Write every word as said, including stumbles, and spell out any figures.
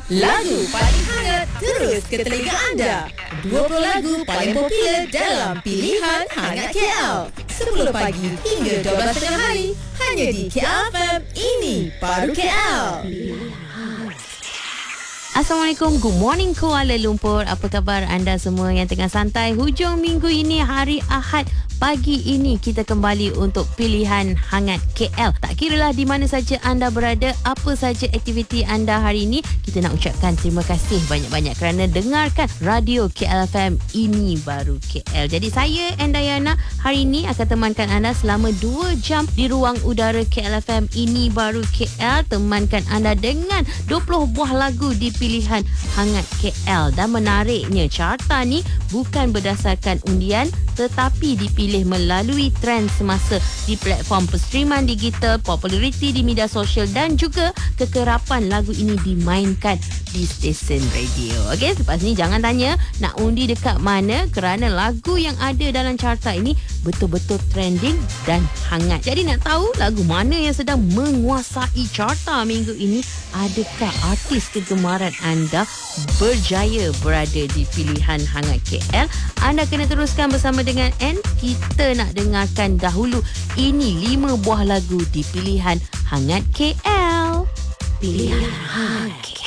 Lagu paling hangat terus ke telinga anda. dua puluh lagu paling popular dalam pilihan hangat K L. sepuluh pagi hingga dua belas tengah hari. Hanya di K L F M. Ini baru K L. Assalamualaikum, good morning Kuala Lumpur. Apa khabar anda semua yang tengah santai hujung minggu ini, hari Ahad? Pagi ini kita kembali untuk pilihan hangat K L. Tak kiralah di mana saja anda berada, apa saja aktiviti anda hari ini, kita nak ucapkan terima kasih banyak-banyak kerana dengarkan radio K L F M. Ini baru K L. Jadi saya Endayana hari ini akan temankan anda selama dua jam di ruang udara K L F M. Ini baru K L. Temankan anda dengan dua puluh buah lagu di pilihan hangat K L. Dan menariknya, carta ni bukan berdasarkan undian tetapi dipilih melalui trend semasa di platform penstreaman digital, populariti di media sosial dan juga kekerapan lagu ini dimainkan di stesen radio. Okey, lepas ni jangan tanya nak undi dekat mana kerana lagu yang ada dalam carta ini betul-betul trending dan hangat. Jadi nak tahu lagu mana yang sedang menguasai carta minggu ini? Adakah artis kegemaran anda berjaya berada di pilihan hangat K L? Anda kena teruskan bersama dengan N. Kita nak dengarkan dahulu ini lima buah lagu di pilihan hangat K L. Pilihan hangat K L.